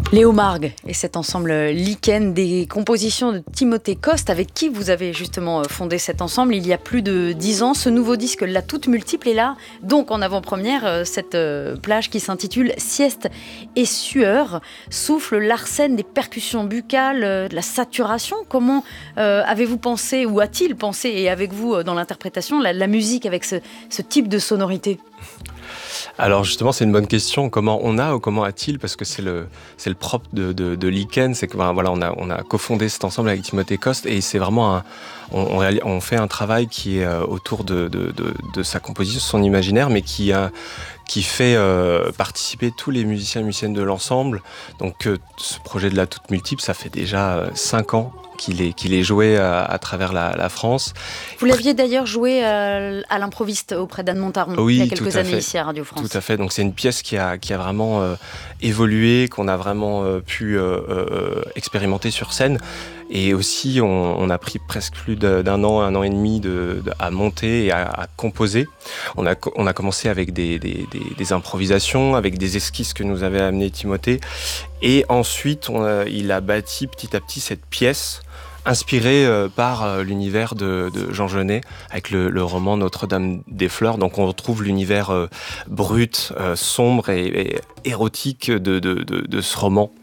Léo Margues et cet ensemble Lichen, des compositions de Timothée Coste, avec qui vous avez justement fondé cet ensemble il y a plus de 10 ans. Ce nouveau disque, La Toute Multiple, est là, donc en avant-première, cette plage qui s'intitule Sieste et sueur, souffle, l'arsène, des percussions buccales, de la saturation. Comment avez-vous pensé, ou a-t-il pensé, et avec vous dans l'interprétation, la musique avec ce type de sonorité ? Alors justement, c'est une bonne question. Comment on a ou comment a-t-il ? Parce que c'est le propre de Lichen, c'est que voilà, on a cofondé cet ensemble avec Timothée Coste et c'est vraiment on fait un travail qui est autour de sa composition, son imaginaire, mais qui fait participer tous les musiciens et musiciennes de l'ensemble. Donc ce projet de La Toute Multiple, ça fait déjà 5 ans qu'il est joué à travers la France. Vous l'aviez d'ailleurs joué à l'improviste auprès d'Anne Montaron, oui, il y a quelques années ici à Radio France. Tout à fait, donc c'est une pièce qui a vraiment évolué, qu'on a vraiment pu expérimenter sur scène. Et aussi, on a pris presque plus d'un an, 1 an et demi à monter et à composer. On a commencé avec des improvisations, avec des esquisses que nous avait amené Timothée. Et ensuite, il a bâti petit à petit cette pièce inspiré par l'univers de Jean Genet, avec le roman Notre-Dame des Fleurs. Donc on retrouve l'univers brut, sombre et érotique de ce roman.